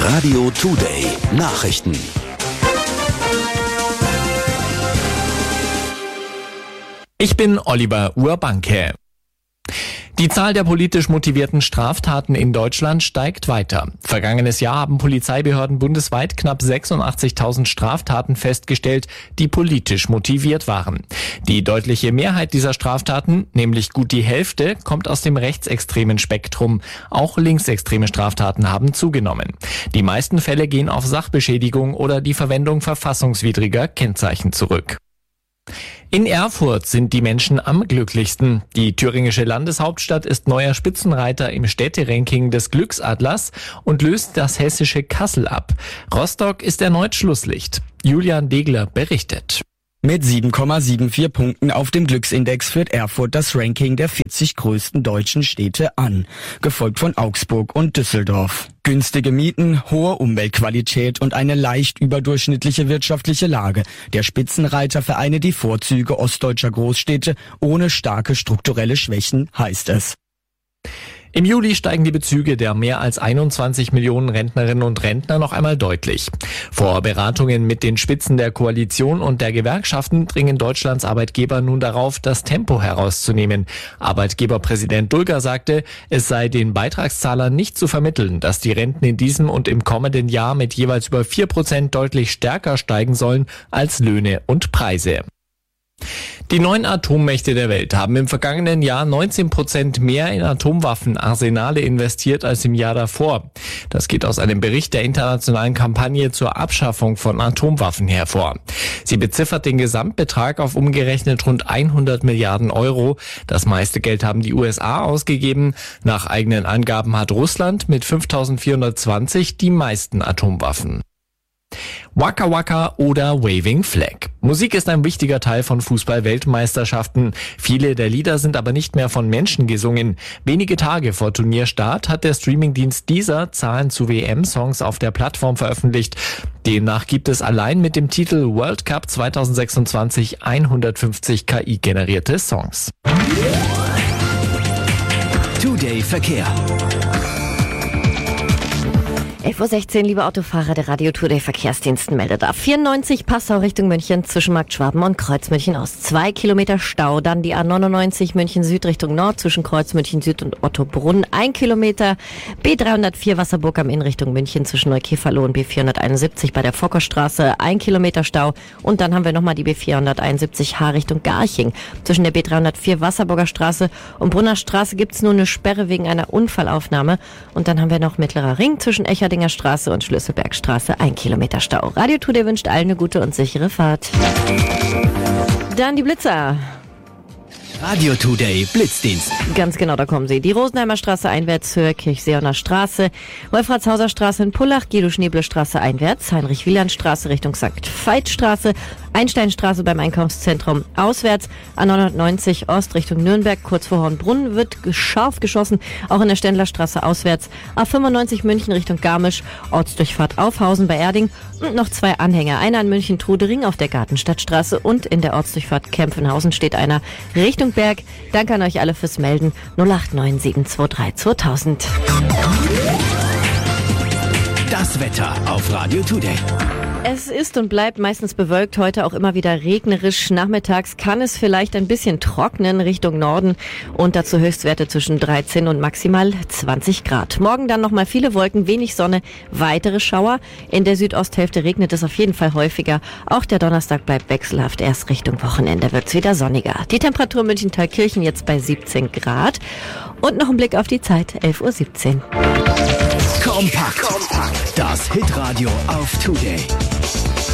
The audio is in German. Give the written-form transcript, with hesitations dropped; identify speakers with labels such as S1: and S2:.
S1: Radio Today Nachrichten.
S2: Ich bin Oliver Urbanke. Die Zahl der politisch motivierten Straftaten in Deutschland steigt weiter. Vergangenes Jahr haben Polizeibehörden bundesweit knapp 86.000 Straftaten festgestellt, die politisch motiviert waren. Die deutliche Mehrheit dieser Straftaten, nämlich gut die Hälfte, kommt aus dem rechtsextremen Spektrum. Auch linksextreme Straftaten haben zugenommen. Die meisten Fälle gehen auf Sachbeschädigung oder die Verwendung verfassungswidriger Kennzeichen zurück. In Erfurt sind die Menschen am glücklichsten. Die thüringische Landeshauptstadt ist neuer Spitzenreiter im Städteranking des Glücksadlers und löst das hessische Kassel ab. Rostock ist erneut Schlusslicht. Julian Degler berichtet.
S3: Mit 7,74 Punkten auf dem Glücksindex führt Erfurt das Ranking der 40 größten deutschen Städte an, gefolgt von Augsburg und Düsseldorf. Günstige Mieten, hohe Umweltqualität und eine leicht überdurchschnittliche wirtschaftliche Lage. Der Spitzenreiter vereine die Vorzüge ostdeutscher Großstädte ohne starke strukturelle Schwächen, heißt es.
S2: Im Juli steigen die Bezüge der mehr als 21 Millionen Rentnerinnen und Rentner noch einmal deutlich. Vor Beratungen mit den Spitzen der Koalition und der Gewerkschaften dringen Deutschlands Arbeitgeber nun darauf, das Tempo herauszunehmen. Arbeitgeberpräsident Dulger sagte, es sei den Beitragszahlern nicht zu vermitteln, dass die Renten in diesem und im kommenden Jahr mit jeweils über 4% deutlich stärker steigen sollen als Löhne und Preise. Die 9 Atommächte der Welt haben im vergangenen Jahr 19% mehr in Atomwaffenarsenale investiert als im Jahr davor. Das geht aus einem Bericht der internationalen Kampagne zur Abschaffung von Atomwaffen hervor. Sie beziffert den Gesamtbetrag auf umgerechnet rund 100 Milliarden Euro. Das meiste Geld haben die USA ausgegeben. Nach eigenen Angaben hat Russland mit 5.420 die meisten Atomwaffen. Waka Waka oder Waving Flag. Musik ist ein wichtiger Teil von Fußball-Weltmeisterschaften. Viele der Lieder sind aber nicht mehr von Menschen gesungen. Wenige Tage vor Turnierstart hat der Streamingdienst Deezer Zahlen zu WM-Songs auf der Plattform veröffentlicht. Demnach gibt es allein mit dem Titel World Cup 2026 150 KI-generierte Songs.
S1: Today Verkehr.
S4: 11.16 Uhr, liebe Autofahrer, der Radio Today Verkehrsdienst meldet ab. 94 Passau Richtung München zwischen Markt Schwaben und Kreuz München aus. 2 Kilometer Stau. Dann die A99 München Süd Richtung Nord zwischen Kreuz München Süd und Ottobrunn. 1 Kilometer. B304 Wasserburg am Inn Richtung München zwischen Neukeferloh und B471 bei der Fockerstraße. 1 Kilometer Stau. Und dann haben wir nochmal die B471H Richtung Garching. Zwischen der B304 Wasserburger Straße und Brunner Straße gibt's nur eine Sperre wegen einer Unfallaufnahme. Und dann haben wir noch Mittlerer Ring zwischen Echardinger Straße und Schlüsselbergstraße, 1 Kilometer Stau. Radio Today wünscht allen eine gute und sichere Fahrt. Dann die Blitzer.
S1: Radio Today Blitzdienst.
S4: Ganz genau, da kommen sie. Die Rosenheimer Straße einwärts, Höhe Kirchseeoner Straße, Wolfratshauser Straße in Pullach, Guido-Schneble Straße einwärts, Heinrich-Wieland-Straße Richtung St. Veit-Straße, Einsteinstraße beim Einkaufszentrum auswärts, A99 Ost Richtung Nürnberg, kurz vor Hornbrunn wird scharf geschossen, auch in der Ständlerstraße auswärts, A95 München Richtung Garmisch, Ortsdurchfahrt Aufhausen bei Erding und noch 2 Anhänger, einer an München-Trudering auf der Gartenstadtstraße und in der Ortsdurchfahrt Kempfenhausen steht einer Richtung Berg. Danke an euch alle fürs Melden. 089723 2000.
S1: Das Wetter auf Radio Today.
S4: Es ist und bleibt meistens bewölkt, heute auch immer wieder regnerisch. Nachmittags kann es vielleicht ein bisschen trocknen Richtung Norden und dazu Höchstwerte zwischen 13 und maximal 20 Grad. Morgen dann nochmal viele Wolken, wenig Sonne, weitere Schauer. In der Südosthälfte regnet es auf jeden Fall häufiger. Auch der Donnerstag bleibt wechselhaft. Erst Richtung Wochenende wird es wieder sonniger. Die Temperatur München-Thalkirchen jetzt bei 17 Grad. Und noch ein Blick auf die Zeit, 11.17 Uhr.
S1: Kompakt. Das Hitradio auf Today.